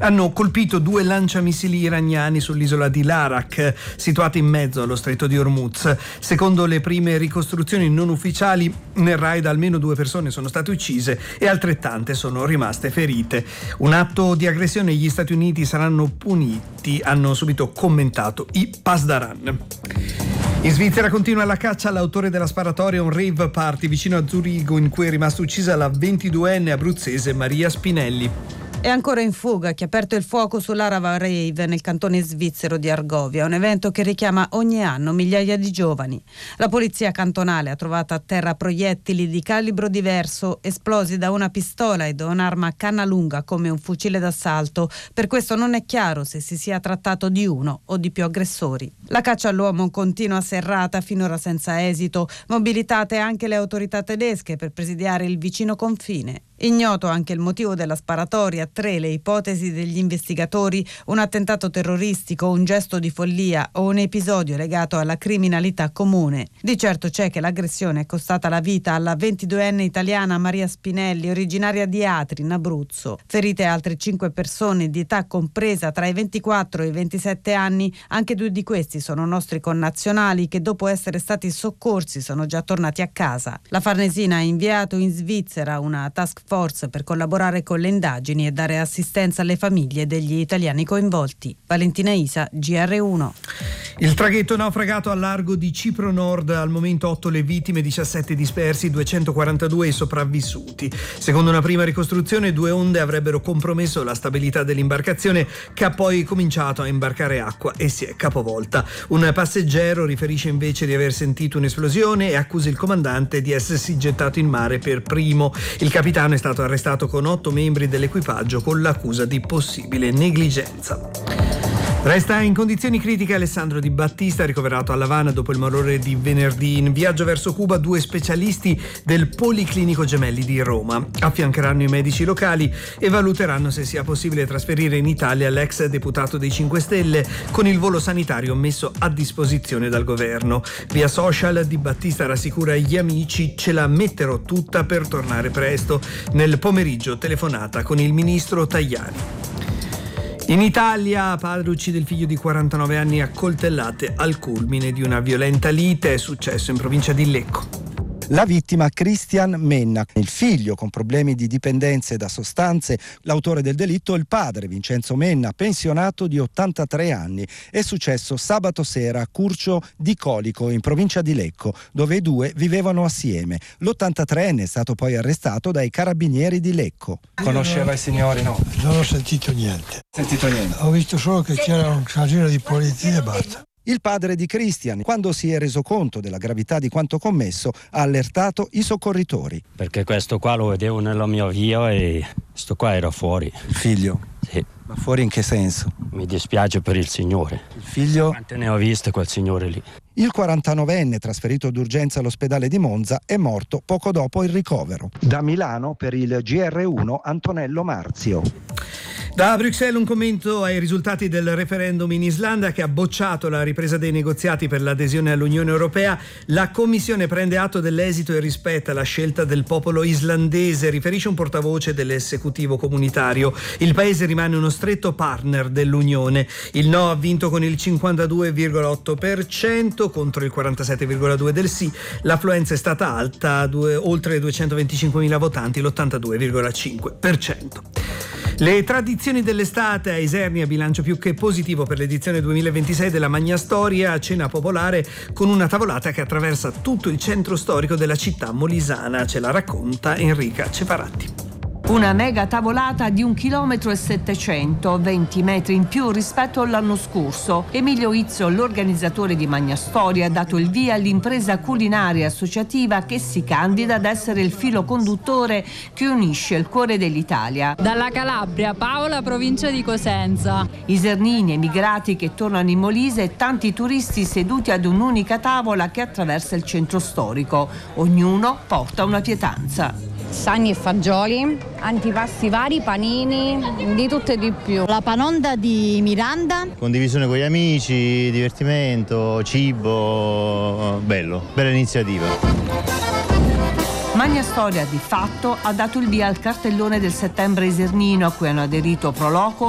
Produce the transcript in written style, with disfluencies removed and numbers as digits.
hanno colpito 2 lanciamissili iraniani sull'isola di Larak, situata in mezzo allo stretto di Hormuz. Secondo le prime ricostruzioni non ufficiali, nel raid almeno 2 persone sono state uccise e altrettante sono rimaste ferite. Un atto di aggressione, gli Stati Uniti saranno puniti, hanno subito commentato i Pasdaran. In Svizzera continua la caccia all'autore della sparatoria a un rave party vicino a Zurigo, in cui è rimasta uccisa la 22enne abruzzese Maria Spinelli. È ancora in fuga chi ha aperto il fuoco sull'Arava Rave nel cantone svizzero di Argovia, un evento che richiama ogni anno migliaia di giovani. La polizia cantonale ha trovato a terra proiettili di calibro diverso, esplosi da una pistola e da un'arma a canna lunga come un fucile d'assalto. Per questo non è chiaro se si sia trattato di uno o di più aggressori. La caccia all'uomo continua serrata, finora senza esito, mobilitate anche le autorità tedesche per presidiare il vicino confine. Ignoto anche il motivo della sparatoria, 3 le ipotesi degli investigatori: un attentato terroristico, un gesto di follia o un episodio legato alla criminalità comune. Di certo c'è che l'aggressione è costata la vita alla 22enne italiana Maria Spinelli, originaria di Atri, in Abruzzo. Ferite altre 5 persone di età compresa tra i 24 e i 27 anni, anche 2 di questi sono nostri connazionali che dopo essere stati soccorsi sono già tornati a casa. La Farnesina ha inviato in Svizzera una task force per collaborare con le indagini e dare assistenza alle famiglie degli italiani coinvolti. Valentina Isa, GR1. Il traghetto naufragato al largo di Cipro Nord, al momento 8 le vittime, 17 dispersi, 242 i sopravvissuti. Secondo una prima ricostruzione, 2 onde avrebbero compromesso la stabilità dell'imbarcazione, che ha poi cominciato a imbarcare acqua e si è capovolta. Un passeggero riferisce invece di aver sentito un'esplosione e accusa il comandante di essersi gettato in mare per primo. Il capitano è stato arrestato con 8 membri dell'equipaggio con l'accusa di possibile negligenza. Resta in condizioni critiche Alessandro Di Battista, ricoverato a L'Avana dopo il malore di venerdì. In viaggio verso Cuba 2 specialisti del Policlinico Gemelli di Roma affiancheranno i medici locali e valuteranno se sia possibile trasferire in Italia l'ex deputato dei 5 Stelle con il volo sanitario messo a disposizione dal governo. Via social Di Battista rassicura gli amici: ce la metterò tutta per tornare presto. Nel pomeriggio telefonata con il ministro Tajani. In Italia, padre uccide il figlio di 49 anni a coltellate al culmine di una violenta lite. È successo in provincia di Lecco. La vittima Christian Menna, il figlio con problemi di dipendenze da sostanze, l'autore del delitto il padre Vincenzo Menna, pensionato di 83 anni. È successo sabato sera a Curcio di Colico, in provincia di Lecco, dove i 2 vivevano assieme. L'83enne è stato poi arrestato dai carabinieri di Lecco. Conosceva i signori? No. Non ho sentito niente. Sentito niente? Ho visto solo che c'era un casino di polizia e basta. Il padre di Christian, quando si è reso conto della gravità di quanto commesso, ha allertato i soccorritori. Perché questo qua lo vedevo nella mia via e questo qua era fuori. Il figlio? Sì. Ma fuori in che senso? Mi dispiace per il signore. Il figlio? Quante ne ho viste quel signore lì? Il 49enne, trasferito d'urgenza all'ospedale di Monza, è morto poco dopo il ricovero. Da Milano per il GR1 Antonello Marzio. Da Bruxelles un commento ai risultati del referendum in Islanda, che ha bocciato la ripresa dei negoziati per l'adesione all'Unione Europea. La Commissione prende atto dell'esito e rispetta la scelta del popolo islandese, riferisce un portavoce dell'esecutivo comunitario. Il paese rimane uno stretto partner dell'Unione. Il no ha vinto con il 52,8% contro il 47,2% del sì. L'affluenza è stata alta, oltre 225.000 votanti, l'82,5%. Le tradizioni dell'estate a Isernia, bilancio più che positivo per l'edizione 2026 della Magna Storia, cena popolare con una tavolata che attraversa tutto il centro storico della città molisana. Ce la racconta Enrica Ceparatti. Una mega tavolata di 1,7 km, 20 metri in più rispetto all'anno scorso. Emilio Izzo, l'organizzatore di Magna Storia, ha dato il via all'impresa culinaria associativa che si candida ad essere il filo conduttore che unisce il cuore dell'Italia. Dalla Calabria, Paola, provincia di Cosenza. Isernini, emigrati che tornano in Molise e tanti turisti seduti ad un'unica tavola che attraversa il centro storico. Ognuno porta una pietanza. Sagni e fagioli, antipasti vari, panini, di tutto e di più. La panonda di Miranda. Condivisione con gli amici, divertimento, cibo, bella iniziativa. Magna Storia di fatto ha dato il via al cartellone del settembre isernino, a cui hanno aderito Proloco,